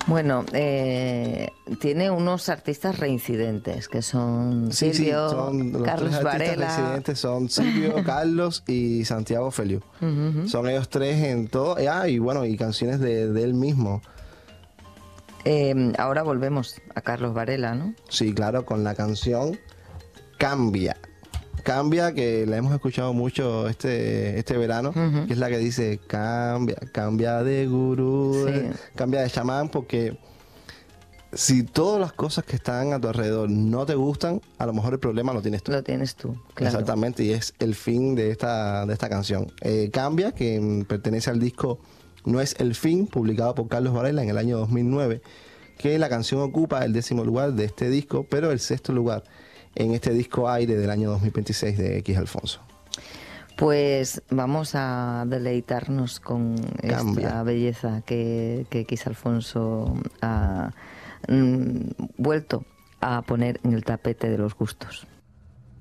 Bueno, tiene unos artistas reincidentes que son Sí, Silvio, son los Carlos tres artistas Varela. residentes son Silvio, Carlos y Santiago Feliu. Son ellos tres en todo. Y bueno, y canciones de él mismo. Ahora volvemos a Carlos Varela, ¿no? Sí, claro, con la canción Cambia. Cambia, que la hemos escuchado mucho este verano, que es la que dice cambia, cambia de gurú, Sí. cambia de chamán, porque si todas las cosas que están a tu alrededor no te gustan, a lo mejor el problema lo tienes tú. Lo tienes tú, claro. Exactamente, y es el fin de esta canción. Cambia, que pertenece al disco No es el fin, publicado por Carlos Varela en el año 2009, que la canción ocupa el 10º lugar de este disco, pero el 6º lugar en este disco Aire del año 2026 de X Alfonso. Pues vamos a deleitarnos con Cambia. esta belleza que X Alfonso ha vuelto a poner en el tapete de los gustos.